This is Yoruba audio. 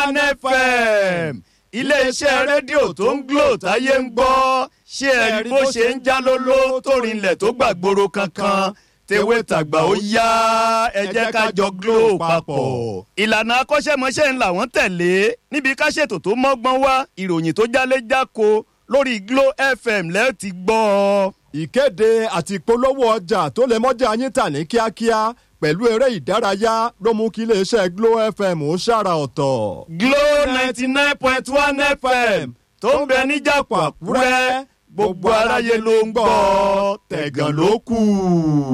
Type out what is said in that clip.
FM iléeṣẹ́ rédíò tó ń Glo táyé ń gbọ́ ṣé ẹ rí bó ṣe ń já lóló tó rinlẹ̀ tó gbàgbóró kankan tewé tàgbà ó yá ẹ jẹ́ ká jọ Glo papọ̀. ìlànà akọ́ṣẹ́mọṣẹ́ ńlá wọ́n tẹ̀lé níbi ká ṣètò tó mọ́gbọ́n wá ìròyìn tó jálé-jáko lórí Glo FM lẹ́ẹ̀ ti gbọ́ ọ. ìkéde àti ìpolówó ọjà tó lè mọ́jà yín tà ní kíákíá pẹ̀lú eré ìdárayá ló mú kí iléeṣẹ́ Glo FM ó ṣàrà ọ̀tọ̀. Glo 99.1 FM tó ń bẹ níjàpọ̀ Àkúrẹ́ gbogbo aráyé ló ń gbọ́ tẹ̀gàn ló kù.